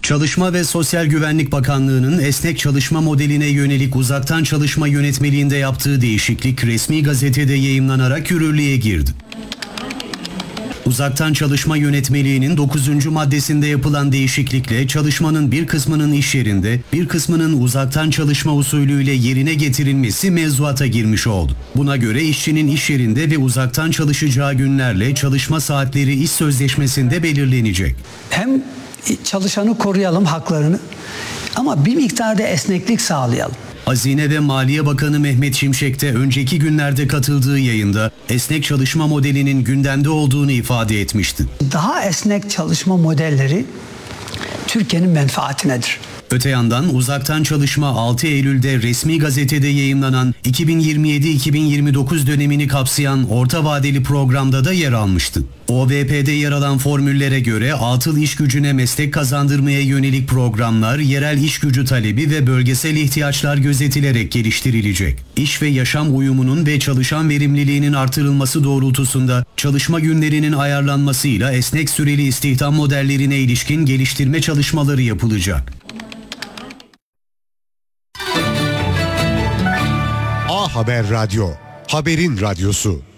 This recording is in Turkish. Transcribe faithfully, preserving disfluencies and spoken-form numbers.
Çalışma ve Sosyal Güvenlik Bakanlığı'nın esnek çalışma modeline yönelik uzaktan çalışma yönetmeliğinde yaptığı değişiklik resmi gazetede yayımlanarak yürürlüğe girdi. Uzaktan çalışma yönetmeliğinin dokuzuncu maddesinde yapılan değişiklikle çalışmanın bir kısmının iş yerinde, bir kısmının uzaktan çalışma usulüyle yerine getirilmesi mevzuata girmiş oldu. Buna göre işçinin iş yerinde ve uzaktan çalışacağı günlerle çalışma saatleri iş sözleşmesinde belirlenecek. Hem çalışanı koruyalım, haklarını, ama bir miktarda esneklik sağlayalım. Hazine ve Maliye Bakanı Mehmet Şimşek de önceki günlerde katıldığı yayında esnek çalışma modelinin gündemde olduğunu ifade etmişti. Daha esnek çalışma modelleri Türkiye'nin menfaatinedir. Öte yandan uzaktan çalışma altı Eylül'de resmi gazetede yayımlanan iki bin yirmi yedi iki bin yirmi dokuz dönemini kapsayan orta vadeli programda da yer almıştı. O V P'de yer alan formüllere göre atıl iş gücüne meslek kazandırmaya yönelik programlar yerel iş gücü talebi ve bölgesel ihtiyaçlar gözetilerek geliştirilecek. İş ve yaşam uyumunun ve çalışan verimliliğinin artırılması doğrultusunda çalışma günlerinin ayarlanmasıyla esnek süreli istihdam modellerine ilişkin geliştirme çalışmaları yapılacak. A Haber Radyo, haberin radyosu.